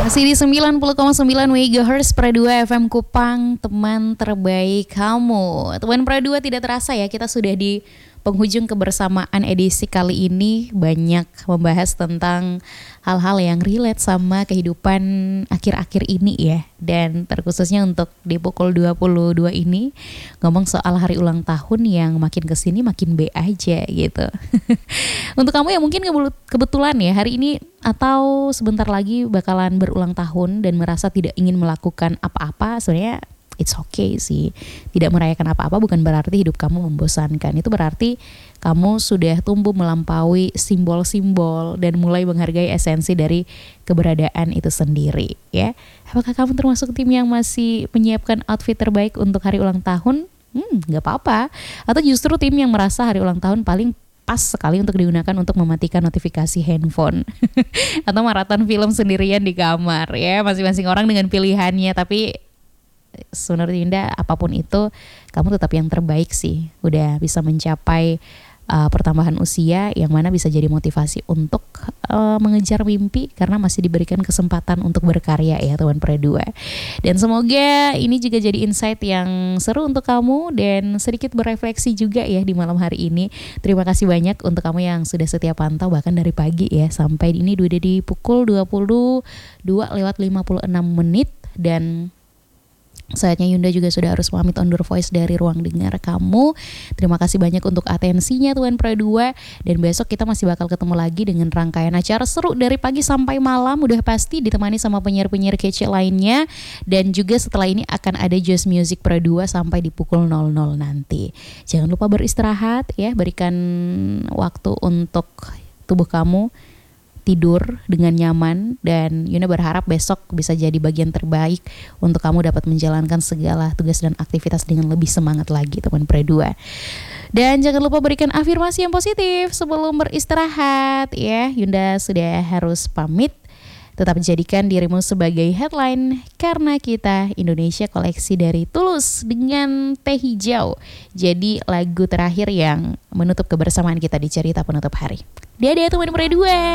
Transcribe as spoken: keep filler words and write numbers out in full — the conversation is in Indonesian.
Masih di sembilan puluh koma sembilan megahertz Pra dua F M Kupang, teman terbaik kamu. Teman Pra dua, tidak terasa ya kita sudah di penghujung kebersamaan edisi kali ini. Banyak membahas tentang hal-hal yang relate sama kehidupan akhir-akhir ini ya. Dan terkhususnya untuk di pukul dua puluh dua ini ngomong soal hari ulang tahun yang makin kesini makin B aja gitu. Untuk kamu yang mungkin kebetulan ya hari ini atau sebentar lagi bakalan berulang tahun dan merasa tidak ingin melakukan apa-apa, sebenarnya it's okay sih. Tidak merayakan apa-apa bukan berarti hidup kamu membosankan. Itu berarti kamu sudah tumbuh melampaui simbol-simbol dan mulai menghargai esensi dari keberadaan itu sendiri ya. Apakah kamu termasuk tim yang masih menyiapkan outfit terbaik untuk hari ulang tahun? Hmm, gak apa-apa. Atau justru tim yang merasa hari ulang tahun paling pas sekali untuk digunakan untuk mematikan notifikasi handphone atau maraton film sendirian di kamar ya. Masing-masing orang dengan pilihannya, tapi menurut Yunda apapun itu kamu tetap yang terbaik sih. Udah bisa mencapai uh, pertambahan usia yang mana bisa jadi motivasi untuk uh, mengejar mimpi karena masih diberikan kesempatan untuk berkarya ya teman Pra dua. Dan semoga ini juga jadi insight yang seru untuk kamu dan sedikit berefleksi juga ya di malam hari ini. Terima kasih banyak untuk kamu yang sudah setia pantau bahkan dari pagi ya sampai ini udah di pukul dua puluh dua lewat lima puluh enam menit. Dan saatnya Yunda juga sudah harus pamit undur voice dari ruang dengar kamu. Terima kasih banyak untuk atensinya Tuan Pra dua. Dan besok kita masih bakal ketemu lagi dengan rangkaian acara seru dari pagi sampai malam. Udah pasti ditemani sama penyiar-penyiar kece lainnya. Dan juga setelah ini akan ada Just Music Pra dua sampai di pukul nol nol nanti. Jangan lupa beristirahat ya. Berikan waktu untuk tubuh kamu tidur dengan nyaman, dan Yuna berharap besok bisa jadi bagian terbaik untuk kamu dapat menjalankan segala tugas dan aktivitas dengan lebih semangat lagi teman Pra dua. Dan jangan lupa berikan afirmasi yang positif sebelum beristirahat ya. Yunda sudah harus pamit. Tetap jadikan dirimu sebagai headline karena kita Indonesia koleksi dari Tulus dengan Teh Hijau. Jadi lagu terakhir yang menutup kebersamaan kita di cerita penutup hari. Dadah teman Pra dua.